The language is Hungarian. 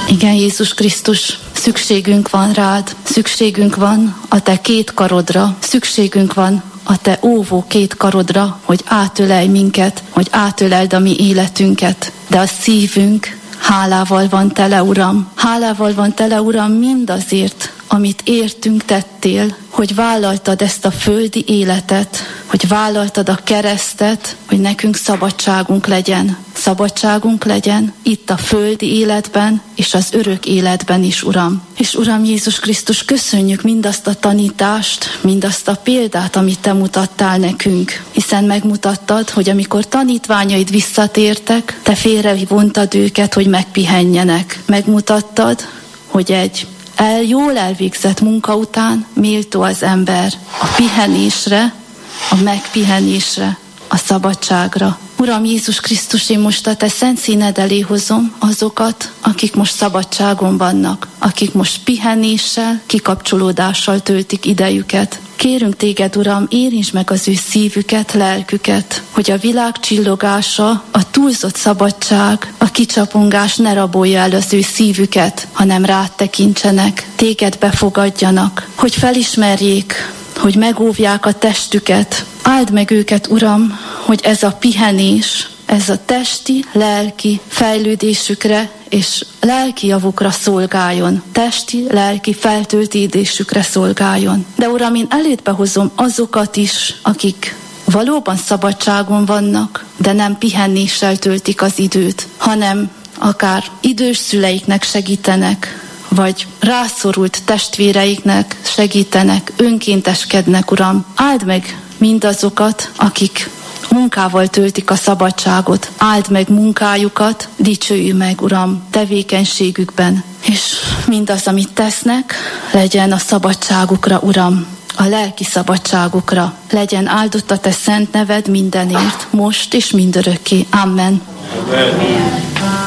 Igen, Jézus Krisztus, szükségünk van rád, szükségünk van a te két karodra, szükségünk van a te óvó két karodra, hogy átölelj minket, hogy átöleld a mi életünket. De a szívünk hálával van tele, Uram. Hálával van tele, Uram, mindazért, amit értünk tettél, hogy vállaltad ezt a földi életet, hogy vállaltad a keresztet, hogy nekünk szabadságunk legyen. Szabadságunk legyen itt a földi életben, és az örök életben is, Uram. És Uram Jézus Krisztus, köszönjük mindazt a tanítást, mindazt a példát, amit te mutattál nekünk. Hiszen megmutattad, hogy amikor tanítványaid visszatértek, te félrevontad őket, hogy megpihenjenek. Megmutattad, hogy egy jól elvégzett munka után méltó az ember a pihenésre, a megpihenésre, a szabadságra. Uram Jézus Krisztus, én most a te szent színed elé hozom azokat, akik most szabadságon vannak, akik most pihenéssel, kikapcsolódással töltik idejüket. Kérünk téged, Uram, érintsd meg az ő szívüket, lelküket, hogy a világ csillogása, a túlzott szabadság, a kicsapongás ne rabolja el az ő szívüket, hanem rád tekintsenek, téged befogadjanak, hogy felismerjék, hogy megóvják a testüket. Áld meg őket, Uram, hogy ez a pihenés, ez a testi, lelki fejlődésükre és lelki javukra szolgáljon. Testi, lelki feltöltődésükre szolgáljon. De Uram, én elédbe hozom azokat is, akik valóban szabadságon vannak, de nem pihenéssel töltik az időt, hanem akár idős szüleiknek segítenek, vagy rászorult testvéreiknek segítenek, önkénteskednek, Uram. Áld meg mindazokat, akik munkával töltik a szabadságot. Áld meg munkájukat, dicsőj meg, Uram, tevékenységükben. És mindaz, amit tesznek, legyen a szabadságukra, Uram, a lelki szabadságukra. Legyen áldott a te szent neved mindenért, most és mindörökké. Amen. Amen.